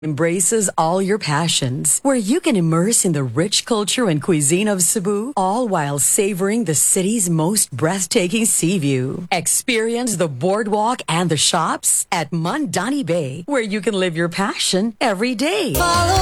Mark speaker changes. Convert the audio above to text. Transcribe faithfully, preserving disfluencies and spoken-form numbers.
Speaker 1: embraces all your passions, where you can immerse in the rich culture and cuisine of Cebu, all while savoring the city's most breathtaking sea view. Experience the boardwalk and the shops at Mandani Bay, where you can live your passion every day. Follow